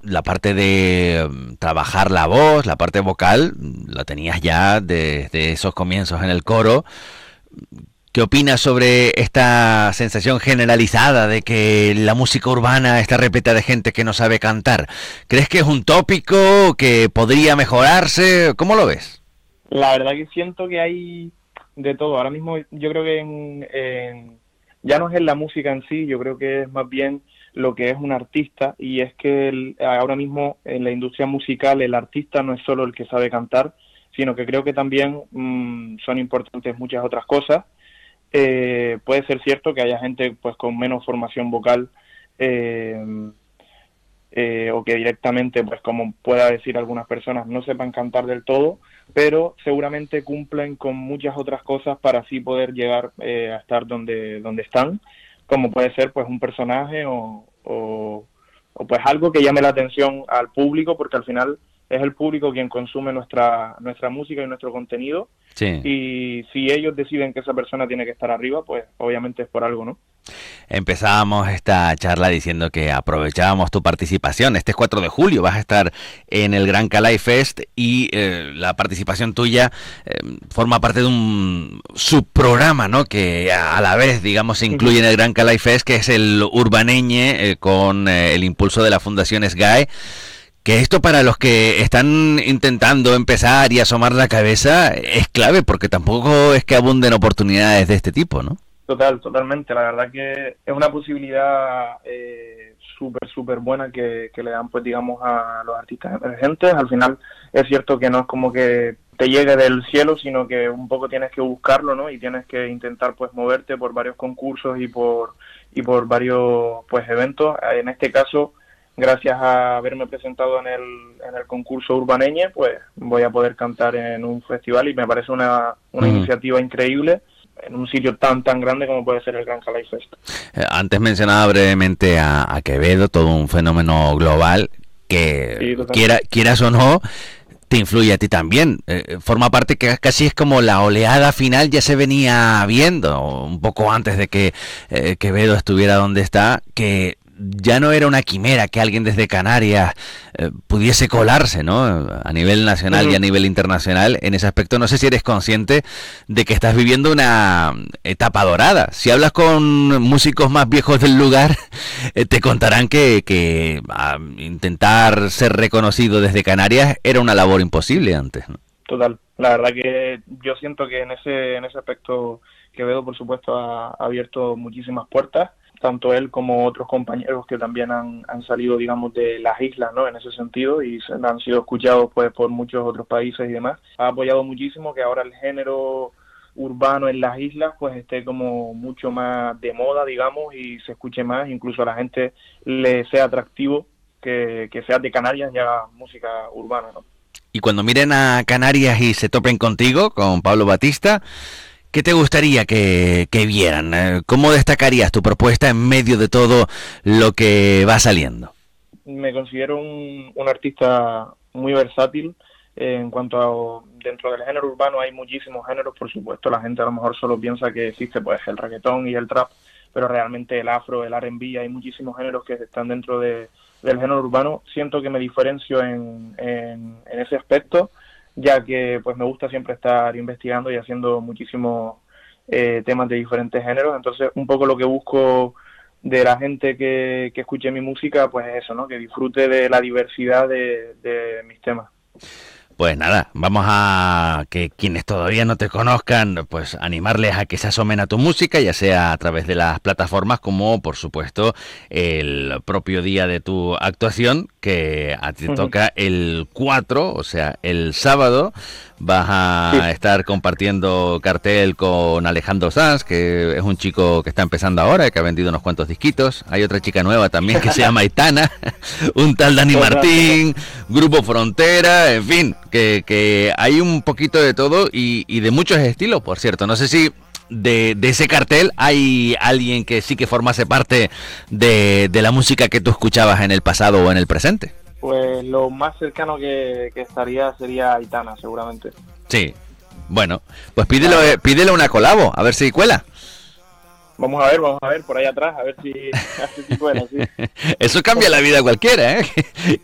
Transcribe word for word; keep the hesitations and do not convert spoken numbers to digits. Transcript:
la parte de mm, trabajar la voz, la parte vocal, mm, la tenías ya desde esos comienzos en el coro. ¿Qué opinas sobre esta sensación generalizada de que la música urbana está repleta de gente que no sabe cantar? ¿Crees que es un tópico que podría mejorarse? ¿Cómo lo ves? La verdad que siento que hay de todo. Ahora mismo yo creo que en, en- ya no es en la música en sí, yo creo que es más bien lo que es un artista, y es que el- ahora mismo en la industria musical el artista no es solo el que sabe cantar, sino que creo que también mm, son importantes muchas otras cosas. Eh, puede ser cierto que haya gente pues con menos formación vocal, eh, eh, o que directamente, pues como pueda decir algunas personas, no sepan cantar del todo, pero seguramente cumplen con muchas otras cosas para así poder llegar eh, a estar donde, donde están, como puede ser pues un personaje o, o, o pues algo que llame la atención al público, porque al final es el público quien consume nuestra, nuestra música y nuestro contenido, Sí. y si ellos deciden que esa persona tiene que estar arriba, pues obviamente es por algo, ¿no? Empezábamos esta charla diciendo que aprovechábamos tu participación. Este cuatro de julio vas a estar en el Gran Calai Fest y eh, la participación tuya eh, forma parte de un subprograma, ¿no? Que a la vez, digamos, se incluye en el Gran Calai Fest, que es el Urbaneñe, eh, con eh, el impulso de la Fundación SGAE. Que esto, para los que están intentando empezar y asomar la cabeza, es clave, porque tampoco es que abunden oportunidades de este tipo, ¿no? Total, totalmente. La verdad que es una posibilidad eh, súper, súper buena que, que le dan, pues, digamos, a los artistas emergentes. Al final es cierto que no es como que te llegue del cielo, sino que un poco tienes que buscarlo, ¿no? Y tienes que intentar, pues, moverte por varios concursos y por y por varios, pues, eventos. En este caso, gracias a haberme presentado en el en el concurso Urbaneñe, pues, voy a poder cantar en un festival, y me parece una una Mm. iniciativa increíble en un sitio tan tan grande como puede ser el Gran Calais Fest. Eh, Antes mencionaba brevemente a, a Quevedo, todo un fenómeno global que, Sí, total. quiera, quieras o no, te influye a ti también. Eh, forma parte, que casi es como la oleada final ya se venía viendo, un poco antes de que eh, Quevedo estuviera donde está, que ya no era una quimera que alguien desde Canarias eh, pudiese colarse, ¿no? A nivel nacional y a Uh-huh. nivel internacional. En ese aspecto, no sé si eres consciente de que estás viviendo una etapa dorada. Si hablas con músicos más viejos del lugar, eh, te contarán que, que ah, intentar ser reconocido desde Canarias era una labor imposible antes, ¿no? Total. La verdad que yo siento que en ese en ese aspecto Quevedo, por supuesto, ha, ha abierto muchísimas puertas, tanto él como otros compañeros que también han, han salido, digamos, de las islas, ¿no? En ese sentido, y se, han sido escuchados, pues, por muchos otros países y demás. Ha apoyado muchísimo que ahora el género urbano en las islas, pues, esté como mucho más de moda, digamos, y se escuche más, incluso a la gente le sea atractivo que, que sea de Canarias y haga música urbana, ¿no? Y cuando miren a Canarias y se topen contigo, con Pablo Batista, ¿qué te gustaría que, que vieran? Eh, ¿Cómo destacarías tu propuesta en medio de todo lo que va saliendo? Me considero un, un artista muy versátil eh, en cuanto a, dentro del género urbano hay muchísimos géneros, por supuesto. La gente a lo mejor solo piensa que existe, pues, el reggaetón y el trap, pero realmente el afro, el R and B, hay muchísimos géneros que están dentro de, del género urbano. Siento que me diferencio en, en, en ese aspecto, ya que, pues, me gusta siempre estar investigando y haciendo muchísimos eh, temas de diferentes géneros. Entonces, un poco lo que busco de la gente que, que escuche mi música, pues es eso, ¿no? Que disfrute de la diversidad de, de mis temas. Pues nada, vamos a que quienes todavía no te conozcan, pues animarles a que se asomen a tu música, ya sea a través de las plataformas como, por supuesto, el propio día de tu actuación, que a ti te Uh-huh. toca el cuatro, o sea, el sábado. Vas Sí, a estar compartiendo cartel con Alejandro Sanz, que es un chico que está empezando ahora, que ha vendido unos cuantos disquitos. Hay otra chica nueva también que se llama Aitana, un tal Dani total, total. Martín, Grupo Frontera, en fin, que, que hay un poquito de todo y, y de muchos estilos, por cierto. No sé si de, de ese cartel hay alguien que sí que formase parte de, de la música que tú escuchabas en el pasado o en el presente. Pues lo más cercano que, que estaría sería Aitana, seguramente. Sí, bueno, pues pídelo, Claro. eh, pídele una colabo, a ver si cuela. Vamos a ver, vamos a ver por ahí atrás, a ver si, a ver si fuera, sí. Eso cambia la vida a cualquiera, ¿eh?